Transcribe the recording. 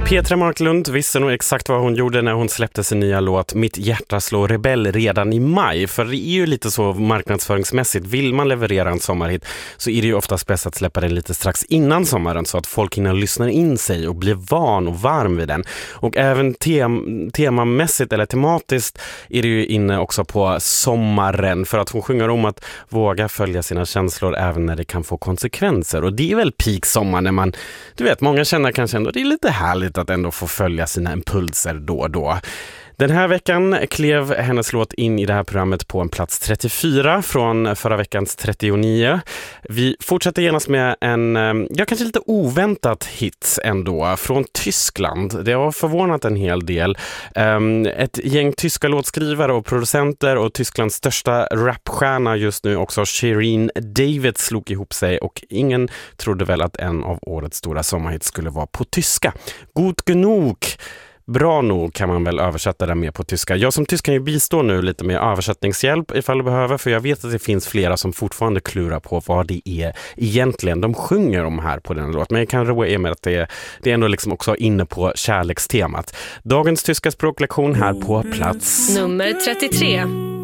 Petra Marklund visste nog exakt vad hon gjorde när hon släppte sin nya låt Mitt hjärta slår rebell redan i maj. För det är ju lite så marknadsföringsmässigt. Vill man leverera en sommarhit så är det ju oftast bäst att släppa den lite strax innan sommaren så att folk hinner lyssna in sig och bli van och varm vid den. Och även temamässigt eller tematiskt är det ju inne också på sommaren för att hon sjunger om att våga följa sina känslor även när det kan få konsekvenser. Och det är väl peak sommar när man, du vet, många känner kanske ändå det är lite härligt att ändå få följa sina impulser då och då. Den här veckan klev hennes låt in i det här programmet på en plats 34 från förra veckans 39. Vi fortsätter genast med en, kanske lite oväntat hit ändå, från Tyskland. Det har förvånat en hel del. Ett gäng tyska låtskrivare och producenter och Tysklands största rapstjärna just nu också, Shirin David, slog ihop sig och ingen trodde väl att en av årets stora sommarhits skulle vara på tyska. Gut genug. Bra nog kan man väl översätta det med på tyska. Jag som tysk kan ju bistå nu lite med översättningshjälp ifall du behöver, för jag vet att det finns flera som fortfarande klurar på vad det är egentligen de sjunger om här på den låt. Men jag kan roa er med att det är ändå liksom också inne på kärlekstemat. Dagens tyska språklektion här på plats nummer 33.